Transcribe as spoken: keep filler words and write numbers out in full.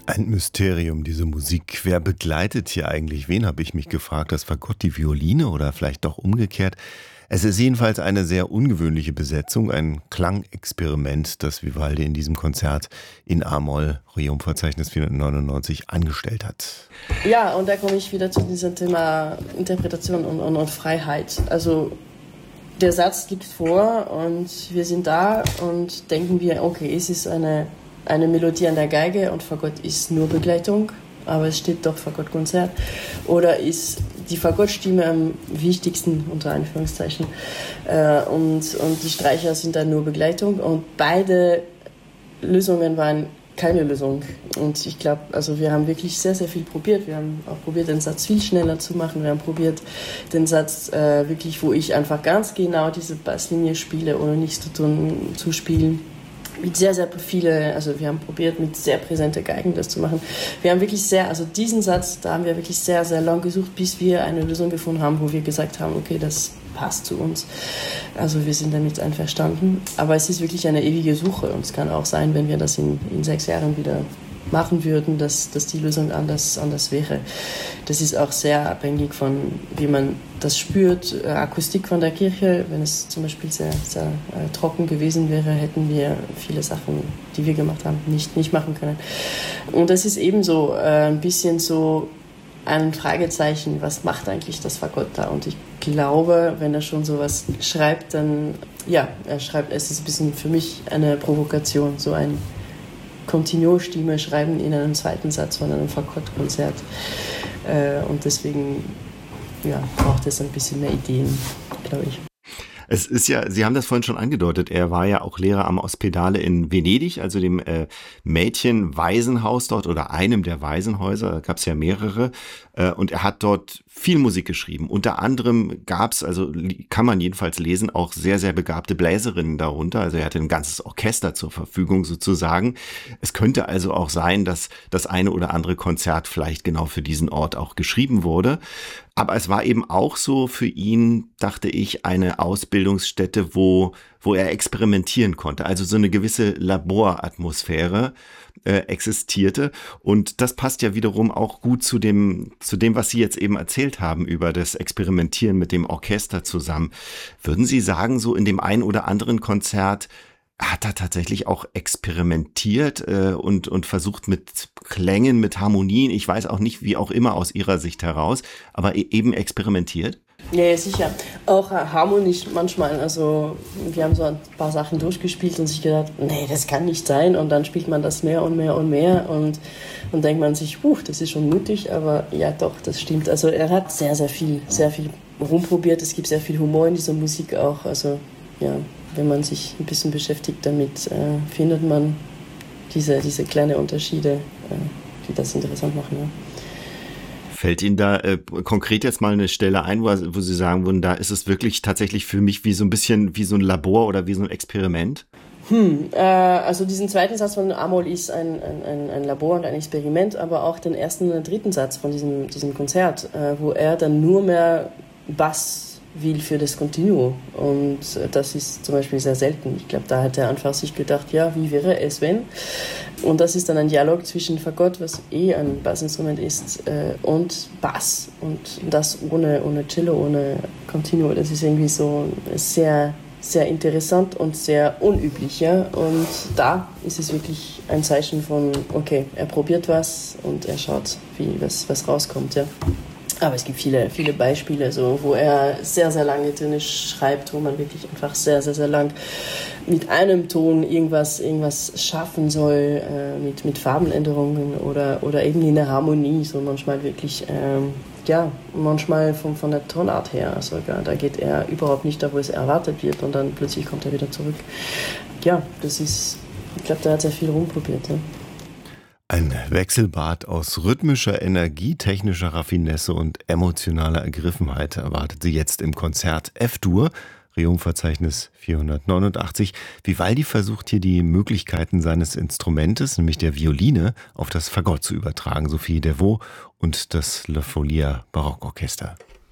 Ein Mysterium, diese Musik. Wer begleitet hier eigentlich wen, habe ich mich gefragt. Das Fagott, die Violine oder vielleicht doch umgekehrt? Es ist jedenfalls eine sehr ungewöhnliche Besetzung, ein Klangexperiment, das Vivaldi in diesem Konzert in A-Moll, Requiem-Verzeichnis vierhundertneunundneunzig, angestellt hat. Ja, und da komme ich wieder zu diesem Thema Interpretation und, und, und Freiheit. Also der Satz liegt vor und wir sind da und denken wir, okay, es ist eine, eine Melodie an der Geige und Fagott ist nur Begleitung, aber es steht doch Fagottkonzert. Oder ist die Fagottstimme am wichtigsten, unter Anführungszeichen, äh, und, und die Streicher sind dann nur Begleitung. Und beide Lösungen waren keine Lösung. Und ich glaube, also wir haben wirklich sehr, sehr viel probiert. Wir haben auch probiert, den Satz viel schneller zu machen. Wir haben probiert, den Satz äh, wirklich, wo ich einfach ganz genau diese Basslinie spiele, ohne nichts zu tun, zu spielen. Mit sehr, sehr viele, also wir haben probiert, mit sehr präsenten Geigen das zu machen. Wir haben wirklich sehr, also diesen Satz, da haben wir wirklich sehr, sehr lang gesucht, bis wir eine Lösung gefunden haben, wo wir gesagt haben, okay, das passt zu uns. Also wir sind damit einverstanden. Aber es ist wirklich eine ewige Suche und es kann auch sein, wenn wir das in, in sechs Jahren wieder machen würden, dass, dass die Lösung anders, anders wäre. Das ist auch sehr abhängig von, wie man das spürt. Äh, Akustik von der Kirche, wenn es zum Beispiel sehr, sehr äh, trocken gewesen wäre, hätten wir viele Sachen, die wir gemacht haben, nicht, nicht machen können. Und das ist ebenso äh, ein bisschen so ein Fragezeichen, was macht eigentlich das Fagott da? Und ich glaube, wenn er schon sowas schreibt, dann, ja, er schreibt, es ist ein bisschen für mich eine Provokation, so ein Continuo-Stimme schreiben in einem zweiten Satz von einem Fagott-Konzert. Äh, und deswegen ja, braucht es ein bisschen mehr Ideen, glaube ich. Es ist ja, Sie haben das vorhin schon angedeutet, er war ja auch Lehrer am Ospedale in Venedig, also dem äh, Mädchen-Waisenhaus dort oder einem der Waisenhäuser, da gab es ja mehrere, äh, und er hat dort viel Musik geschrieben. Unter anderem gab es, also kann man jedenfalls lesen, auch sehr, sehr begabte Bläserinnen darunter, also er hatte ein ganzes Orchester zur Verfügung sozusagen. Es könnte also auch sein, dass das eine oder andere Konzert vielleicht genau für diesen Ort auch geschrieben wurde. Aber es war eben auch so für ihn, dachte ich, eine Ausbildungsstätte, wo, wo er experimentieren konnte. Also so eine gewisse Laboratmosphäre äh, existierte. Und das passt ja wiederum auch gut zu dem, zu dem, was Sie jetzt eben erzählt haben über das Experimentieren mit dem Orchester zusammen. Würden Sie sagen, so in dem einen oder anderen Konzert hat er tatsächlich auch experimentiert äh, und, und versucht mit Klängen, mit Harmonien, ich weiß auch nicht, wie auch immer aus Ihrer Sicht heraus, aber e- eben experimentiert? Ja, ja, sicher. Auch äh, harmonisch manchmal. Also wir haben so ein paar Sachen durchgespielt und sich gedacht, nee, das kann nicht sein. Und dann spielt man das mehr und mehr und mehr und dann denkt man sich, puh, das ist schon mutig, aber ja doch, das stimmt. Also er hat sehr, sehr viel, sehr viel rumprobiert. Es gibt sehr viel Humor in dieser Musik auch. Also ja, wenn man sich ein bisschen beschäftigt damit, äh, findet man diese, diese kleinen Unterschiede, äh, die das interessant machen. Ja. Fällt Ihnen da äh, konkret jetzt mal eine Stelle ein, wo, wo Sie sagen würden, da ist es wirklich tatsächlich für mich wie so ein bisschen wie so ein Labor oder wie so ein Experiment? Hm, äh, also diesen zweiten Satz von A-Moll ist ein, ein, ein Labor und ein Experiment, aber auch den ersten und den dritten Satz von diesem, diesem Konzert, äh, wo er dann nur mehr Bass will für das Continuo. Und das ist zum Beispiel sehr selten. Ich glaube, da hat er einfach sich gedacht, ja, wie wäre es, wenn? Und das ist dann ein Dialog zwischen Fagott, was eh ein Bassinstrument ist, äh, und Bass. Und das ohne, ohne Cello, ohne Continuo. Das ist irgendwie so sehr, sehr interessant und sehr unüblich. Ja? Und da ist es wirklich ein Zeichen von, okay, er probiert was und er schaut, wie was, was rauskommt. Ja. Aber es gibt viele, viele Beispiele, so, wo er sehr, sehr lange Töne schreibt, wo man wirklich einfach sehr, sehr, sehr lang mit einem Ton irgendwas, irgendwas schaffen soll, äh, mit, mit Farbenänderungen oder, oder eben in der Harmonie, so manchmal wirklich, ähm, ja, manchmal von, von der Tonart her sogar. Da geht er überhaupt nicht da, wo es erwartet wird und dann plötzlich kommt er wieder zurück. Ja, das ist, ich glaube, da hat sehr viel rumprobiert. Ja. Ein Wechselbad aus rhythmischer Energie, technischer Raffinesse und emotionaler Ergriffenheit erwartet Sie jetzt im Konzert F-Dur, Requiem-Verzeichnis vierhundertneunundachtzig. Vivaldi versucht hier die Möglichkeiten seines Instrumentes, nämlich der Violine, auf das Fagott zu übertragen. Sophie Devaux und das La Folia Barockorchester.